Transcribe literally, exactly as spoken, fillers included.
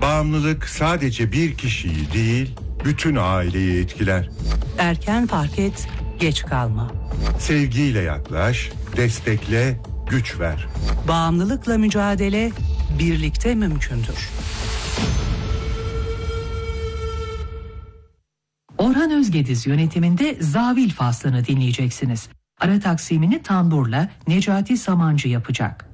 Bağımlılık sadece bir kişiyi değil, bütün aileyi etkiler. Erken fark et, geç kalma. Sevgiyle yaklaş, destekle, güç ver. Bağımlılıkla mücadele birlikte mümkündür. Orhan Özgediz yönetiminde Zavil faslını dinleyeceksiniz. Ara taksimini tamburla Necati Samancı yapacak.